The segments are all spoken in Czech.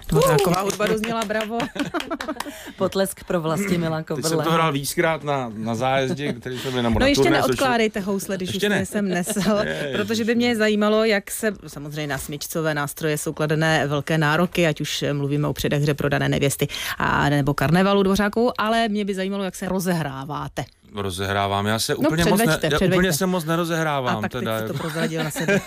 Dvořáková hudba dozněla, bravo. Potlesk pro Vlastimila Teď jsem Kobrleho. to hrál víckrát na zájezdě, který jsme byli na No ještě turné, neodkládejte housle, když už jste sem nesl, protože by mě zajímalo, jak se, samozřejmě na smyčcové nástroje jsou kladené velké nároky, ať už mluvíme o předehře prodané nevěsty a nebo karnevalu Dvořákovou, ale mě by zajímalo, jak se rozehráváte. Rozehrávám. Já se No, úplně úplně se moc nerozehrávám. A tak teda. teď si to prozradil na sebe.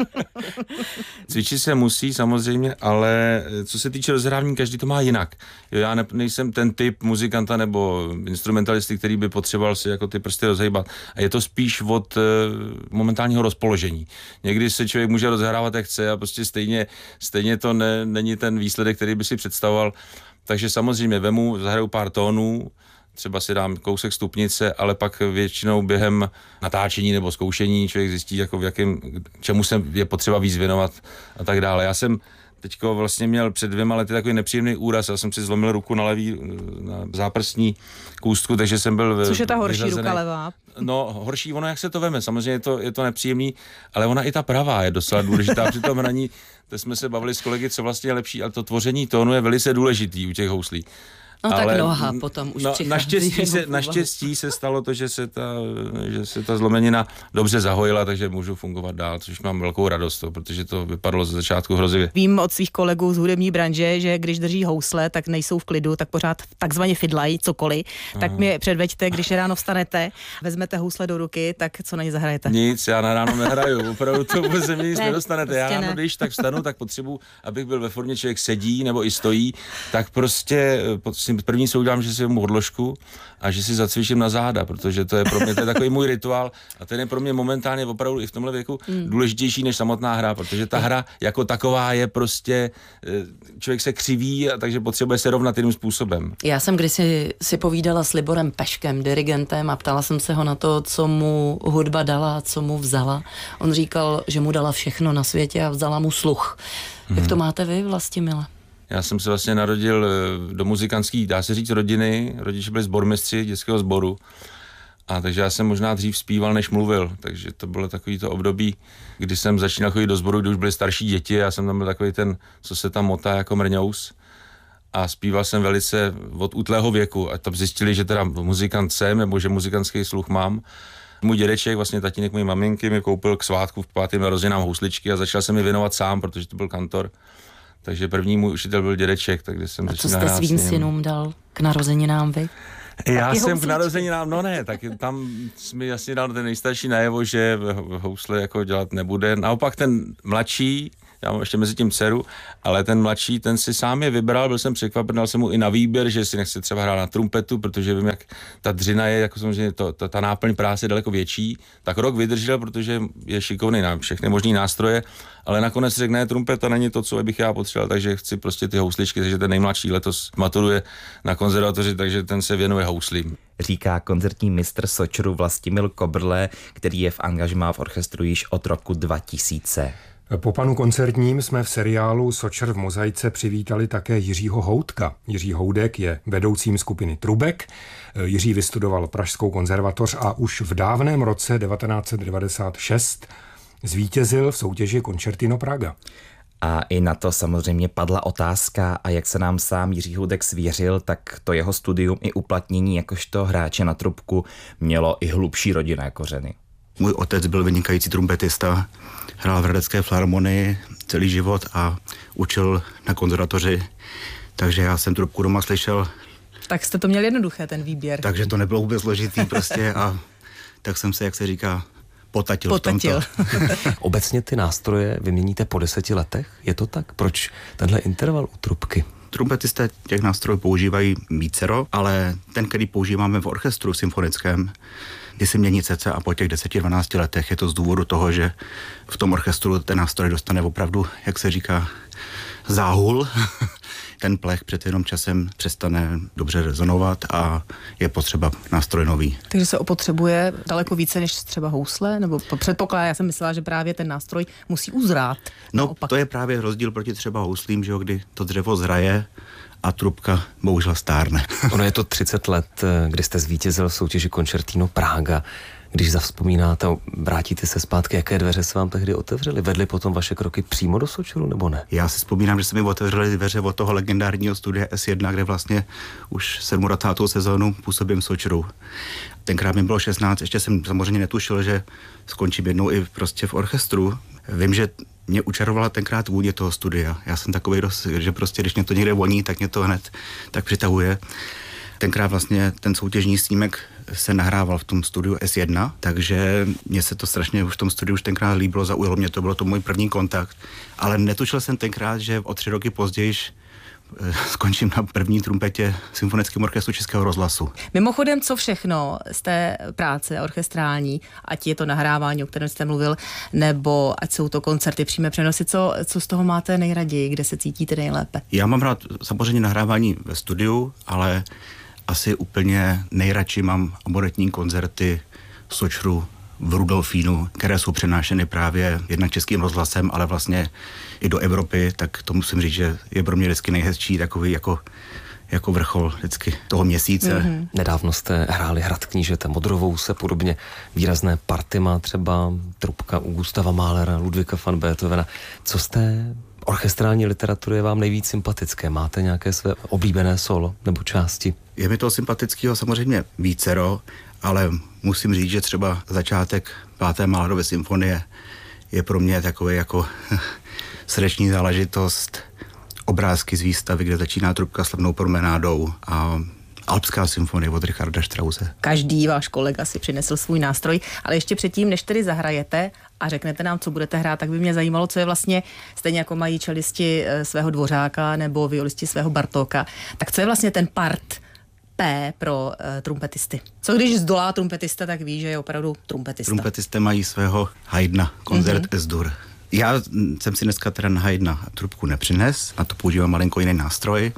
Cvičit se musí samozřejmě, ale co se týče rozehrávání, každý to má jinak. Jo, já nejsem ten typ muzikanta nebo instrumentalisty, který by potřeboval si jako ty prsty rozhejbat. A je to spíš od momentálního rozpoložení. Někdy se člověk může rozehrávat jak chce a prostě stejně to není ten výsledek, který by si představoval. Takže samozřejmě zahraju pár tónů, třeba si dám kousek stupnice, ale pak většinou během natáčení nebo zkoušení člověk zjistí, jako čemu se je potřeba víc věnovat a tak dále. Já jsem teďko vlastně měl před 2 lety takový nepříjemný úraz, já jsem si zlomil ruku na záprstní kůstku, takže jsem byl Což je ta horší vyřazený. ruka levá? No, horší, ono jak se to veme, samozřejmě je to nepříjemný, ale ona i ta pravá je docela důležitá při tom hraní. To jsme se bavili s kolegy, co vlastně je lepší, ale to tvoření tónu je velice důležitý u těch houslí. No ale, tak noha potom už přichází. Naštěstí se stalo to, že se ta zlomenina dobře zahojila, takže můžu fungovat dál, což mám velkou radost, protože to vypadalo ze začátku hrozivě. Vím od svých kolegů z hudební branže, že když drží housle, tak nejsou v klidu, tak pořád takzvaně fidlají cokoliv. Tak mě předveďte, když ráno vstanete, vezmete housle do ruky, tak co na ně zahrajete? Nic, já na ráno nehraju, opravdu to vůbec se mě nic nedostanete. Prostě Já ráno, když tak vstanu, tak potřebuji, abych byl ve formě, člověk sedí nebo i stojí, tak prostě první co udělám, že si vezmu odložku a že si zacvičím na záda, protože to je pro mě takový můj rituál a ten je pro mě momentálně opravdu i v tomhle věku důležitější než samotná hra, protože ta hra jako taková je prostě, člověk se křiví, a takže potřebuje se rovnat jiným způsobem. Já jsem kdysi si povídala s Liborem Peškem, dirigentem, a ptala jsem se ho na to, co mu hudba dala, co mu vzala. On říkal, že mu dala všechno na světě a vzala mu sluch. Jak to máte vy, Vlastimile? Já jsem se vlastně narodil do muzikantský, dá se říct, rodiny. Rodiče byli sbormistři dětského sboru. A takže já jsem možná dřív zpíval, než mluvil. Takže to bylo takový to období, kdy jsem začínal chodit do sboru, kdy už byly starší děti. Já jsem tam byl takový ten, co se tam motá jako mrňous. A zpíval jsem velice od útlého věku. A tam zjistili, že teda muzikant jsem, nebo že muzikantský sluch mám. Můj dědeček, vlastně tatínek mojí maminky, mi koupil k svátku v 5. narozeninám housličky a začal jsem mi věnovat sám, protože to byl kantor. Takže první můj učitel byl dědeček, takže jsem začal hrát. A co jste svým synům dal k narozeninám vy? Já jsem k narozeninám, tak tam mi jasně dal ten nejstarší najevo, že housle jako dělat nebude. Naopak ten mladší, já mám ještě mezi tím dceru, ale ten mladší, ten si sám je vybral, byl jsem překvapen, dal jsem mu i na výběr, že si nechce třeba hrát na trumpetu, protože vím, jak ta dřina je, jako samozřejmě ta náplň práce je daleko větší, tak rok vydržel, protože je šikovný na všechny možný nástroje, ale nakonec řekne, ne, trumpeta není to, co bych já potřeboval, takže chci prostě ty housličky, takže ten nejmladší letos maturuje na konzervatoři, takže ten se věnuje houslím. Říká koncertní mistr Sočru Vlastimil Kobrle, který je v angažmá v orchestru již od roku 2000. Po panu koncertním jsme v seriálu Sočr v mozaice přivítali také Jiřího Houdka. Jiří Houdek je vedoucím skupiny Trubek. Jiří vystudoval Pražskou konzervatoř a už v dávném roce 1996 zvítězil v soutěži Concertino Praga. A i na to samozřejmě padla otázka, a jak se nám sám Jiří Houdek svěřil, tak to jeho studium i uplatnění jakožto hráče na trubku mělo i hlubší rodinné kořeny. Můj otec byl vynikající trumpetista, hrál v Hradecké filharmonii celý život a učil na konzervatoři, takže já jsem trubku doma slyšel. Tak jste to měl jednoduché, ten výběr. Takže to nebylo vůbec složitý prostě a tak jsem se, jak se říká, potatil. V tomto. Obecně ty nástroje vyměníte po 10 letech, je to tak? Proč tenhle interval u trubky? Trumpetisté těch nástrojů používají vícero, ale ten, který používáme v orchestru symfonickém, kdy se mění cca a po těch 10-12 letech je to z důvodu toho, že v tom orchestru ten nástroj dostane opravdu, jak se říká, záhul. Ten plech před jenom časem přestane dobře rezonovat a je potřeba nástroj nový. Takže se opotřebuje daleko více než třeba housle? Nebo předpokládá, já jsem myslela, že právě ten nástroj musí uzrát. No, naopak. To je právě rozdíl proti třeba houslím, že jo, kdy to dřevo zraje a trubka bohužel stárne. Ono je to 30 let, kdy jste zvítězil v soutěži Concertino Praga. Když zavzpomínáte, vrátíte se zpátky, jaké dveře se vám tehdy otevřely? Vedly potom vaše kroky přímo do Sočuru, nebo ne? Já si vzpomínám, že se mi otevřely dveře od toho legendárního studia S1, kde vlastně už 27. sezónu působím v Sočuru. Tenkrát mi bylo 16, ještě jsem samozřejmě netušil, že skončím jednou i prostě v orchestru. Vím, že mě učarovala tenkrát vůně toho studia. Já jsem takový, že prostě, když mě to někde voní, tak mě to hned tak přitahuje. Tenkrát vlastně ten soutěžní snímek se nahrával v tom studiu S1, takže mně se to strašně už v tom studiu už tenkrát líbilo, zaujalo mě to, bylo to můj první kontakt. Ale netušil jsem tenkrát, že o 3 roky později skončím na první trumpetě v Symfonickém orchestru Českého rozhlasu. Mimochodem, co všechno z té práce orchestrální, ať je to nahrávání, o kterém jste mluvil, nebo ať jsou to koncerty, přímé přenosy, co z toho máte nejraději, kde se cítíte nejlépe? Já mám rád samozřejmě nahrávání ve studiu, ale asi úplně nejradši mám amoretní koncerty v Sočru, v Rudolfínu, které jsou přenášeny právě jednak Českým rozhlasem, ale vlastně i do Evropy, tak to musím říct, že je pro mě vždycky nejhezčí takový jako vrchol vždycky toho měsíce. Mm-hmm. Nedávno jste hráli Hrad knížete Modrovou se, podobně výrazné party má třeba trubka u Gustava Mahlera, Ludvíka van Beethovena. Co z té orchestrální literatury je vám nejvíc sympatické? Máte nějaké své oblíbené solo nebo části? Je mi toho sympatického samozřejmě vícero, ale musím říct, že třeba začátek 5. Mahlerovy symfonie je pro mě takový jako srdeční záležitost. Obrázky z výstavy, kde začíná trubka slavnou promenádou a Alpská symfonie od Richarda Strause. Každý váš kolega si přinesl svůj nástroj, ale ještě předtím, než tedy zahrajete a řeknete nám, co budete hrát, tak by mě zajímalo, co je vlastně, stejně jako mají čelisti svého Dvořáka nebo violisti svého Bartóka, tak co je vlastně ten part P pro trumpetisty? Co když zdolá trumpetista, tak ví, že je opravdu trumpetista. Trumpetisté mají svého Haydna, koncert S-dur. Já jsem si dneska teda na Haydna trubku nepřines, na to používám malinko jiný nástroj,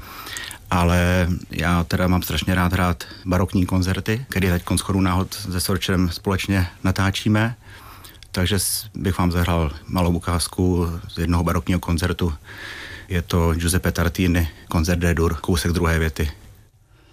ale já teda mám strašně rád hrát barokní koncerty, které teď shodou náhod se Sorčerem společně natáčíme, takže bych vám zahrál malou ukázku z jednoho barokního koncertu. Je to Giuseppe Tartini, koncert D-dur, kousek druhé věty.